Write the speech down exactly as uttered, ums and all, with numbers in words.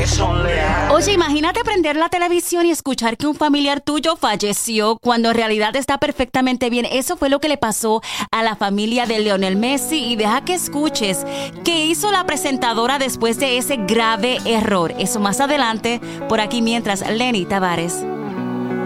que son leales. Oye, imagínate prender la televisión y escuchar que un familiar tuyo falleció cuando en realidad está perfectamente bien. Eso fue lo que le pasó a la familia de Lionel Messi. Y deja que escuches qué hizo la presentadora después de ese grave error. Eso más adelante, por aquí mientras Lenny Tavares.